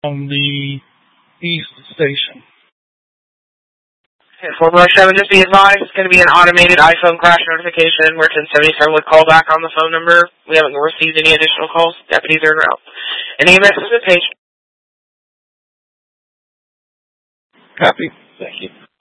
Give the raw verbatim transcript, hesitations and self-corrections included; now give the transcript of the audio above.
on the east station. four four seven, just be advised, it's going to be an automated iPhone crash notification where ten seventy-seven would call back on the phone number. We haven't received any additional calls. Deputies are en route. Any messages with page? Copy. Thank you.